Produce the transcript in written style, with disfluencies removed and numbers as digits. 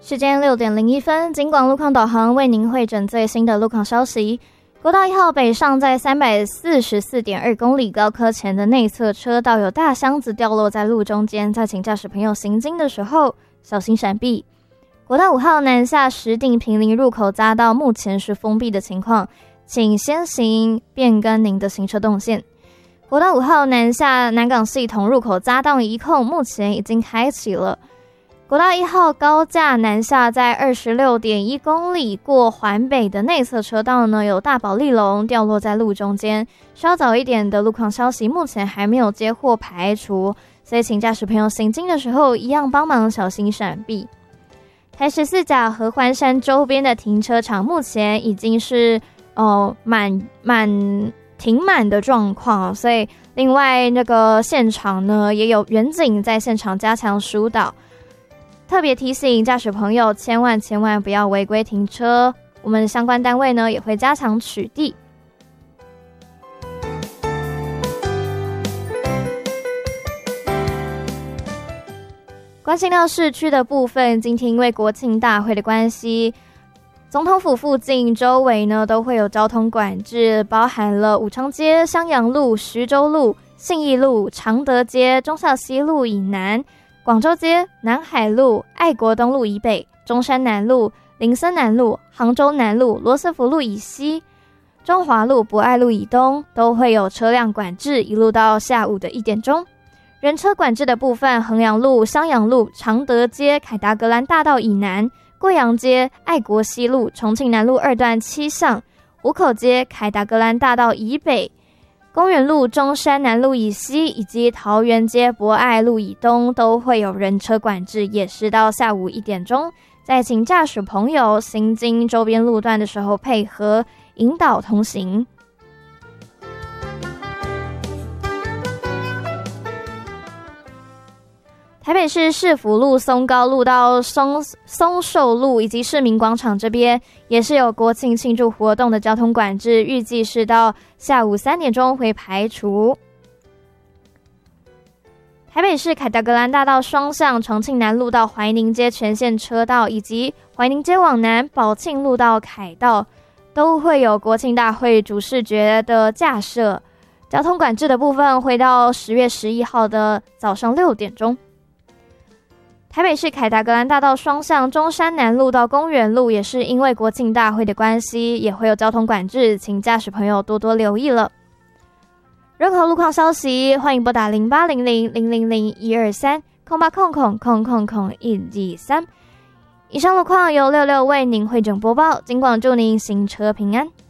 时间6:01，警广路况导航为您汇整最新的路况消息。国道1号北上在344.2公里高科前的内侧车道有大箱子掉落在路中间，在请驾驶朋友行经的时候小心闪避。国道5号南下石碇坪林入口匝道目前是封闭的情况，请先行变更您的行车动线。国道5号南下南港系统入口匝道一控目前已经开启了。国道1号高架南下在26.1公里过环北的内侧车道呢，有大保利龙掉落在路中间，稍早一点的路况消息目前还没有接获排除，所以请驾驶朋友行经的时候一样帮忙小心闪避。台14甲合欢山周边的停车场目前已经是停满的状况，所以另外那个现场呢也有员警在现场加强疏导。特别提醒驾驶朋友千万不要违规停车，我们相关单位呢也会加强取缔。关心到市区的部分，今天因为国庆大会的关系，总统府附近周围呢都会有交通管制，包含了武昌街、襄阳路、徐州路、信义路、常德街、忠孝西路以南、广州街、南海路、爱国东路以北、中山南路、林森南路、杭州南路、罗斯福路以西、中华路、博爱路以东都会有车辆管制，一路到下午的1点钟。人车管制的部分，衡阳路、襄阳路、常德街、凯达格兰大道以南、贵阳街、爱国西路、重庆南路2段7巷、湖口街、凯达格兰大道以北、公园路、中山南路以西以及桃园街、博爱路以东都会有人车管制，也是到下午1点钟。再请驾驶朋友行经周边路段的时候配合引导通行。台北市市府路松高路到松寿路以及市民广场这边也是有国庆庆祝活动的交通管制，预计是到下午3点钟会排除。台北市凯达格兰大道双向重庆南路到怀宁街全线车道，以及怀宁街往南宝庆路到凯道都会有国庆大会主视觉的架设，交通管制的部分会到10月11号的早上6点钟。台北市凯达格兰大道双向中山南路到公园路也是因为国庆大会的关系，也会有交通管制，请驾驶朋友多多留意了。任何路况消息，欢迎拨打0800-000-123-0800-123。以上路况由66为您汇整播报，尽管祝您行车平安。